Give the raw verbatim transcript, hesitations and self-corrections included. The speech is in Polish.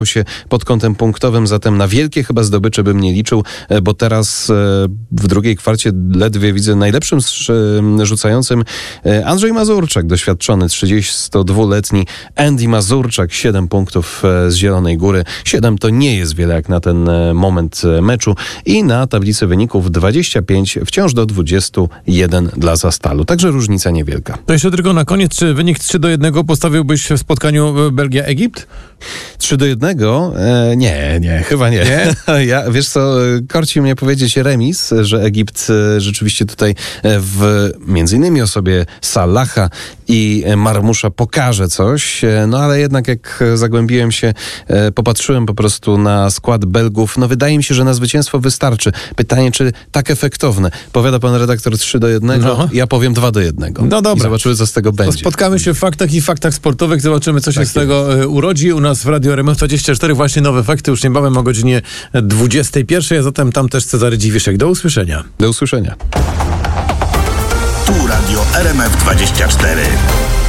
się pod kątem punktowym, zatem na wielkie chyba zdobycze bym nie liczył, bo teraz w drugiej kwarcie ledwie widzę najlepszym rzucającym Andrzej Mazurczak, doświadczony trzydziestodwuletni Andy Mazurczak, siedem punktów z Zielonej Góry. siedem to nie jest wiele jak na ten moment meczu i na tablicy wyników dwadzieścia pięć wciąż do dwudziestu jeden dla Zastalu. Także różnica niewielka. To jeszcze tylko na koniec, czy wynik trzy do jednego postawiłbyś w spotkaniu Belgia-Egipt? trzy do jednego? E, nie, nie, chyba nie. nie? Ja, wiesz co, korci mnie powiedzieć remis, że Egipt rzeczywiście tutaj w między innymi osobie Salaha i Marmusza pokaże coś, no ale jednak jak zagłębiłem się, popatrzyłem po prostu na skład Belgów, no wydaje mi się, że na zwycięstwo wystarczy. Pytanie, czy tak efektowne? Powiada pan redaktor trzy do jednego, no. Ja powiem dwa do jednego. No dobra. I zobaczymy, co z tego będzie. To spotkamy się w faktach i faktach sportowych, zobaczymy, co się tak z tego jest. urodzi. U nas w Radio R M F dwadzieścia cztery właśnie nowe fakty, już niebawem o godzinie dwudziestej pierwszej, a zatem tam też Cezary Dziwiszek. Do usłyszenia. Do usłyszenia. Tu Radio R M F dwadzieścia cztery.